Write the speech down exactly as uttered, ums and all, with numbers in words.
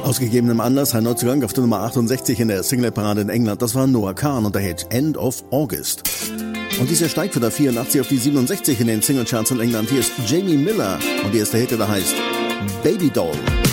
Aus gegebenem Anlass ein Neuzugang auf der Nummer achtundsechzig in der Singleparade in England. Das war Noah Kahan und der Hit End of August. Und dieser steigt von der vierundachtzig auf die siebenundsechzig in den Singlecharts in England. Hier ist Jamie Miller und hier ist der Hit, der heißt Baby Doll.